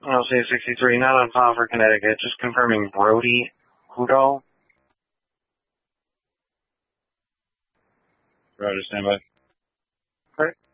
I'll say 63, not on file for Connecticut. Just confirming Brody Hudo. Roger, stand by. Correct.